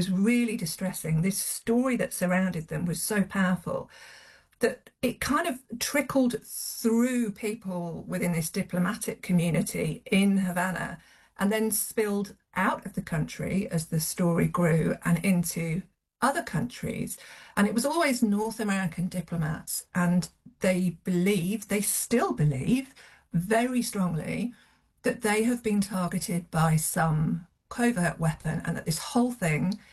was really distressing. This story that surrounded them was so powerful that it kind of trickled through people within this diplomatic community in Havana and then spilled out of the country as the story grew and into other countries. And it was always North American diplomats, and they still believe very strongly that they have been targeted by some covert weapon and that this whole thing